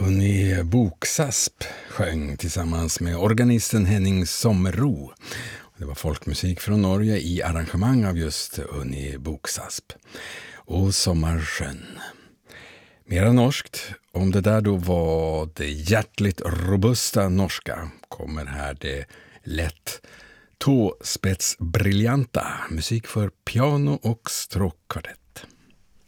Unni Boksasp sjöng tillsammans med organisten Henning Sommerro. Det var folkmusik från Norge i arrangemang av just Unni Boksasp. Och Sommarsjön. Mera norskt, om det där då var det hjärtligt robusta norska, kommer här det lätt tåspetsbriljanta musik för piano och stråkkvartett.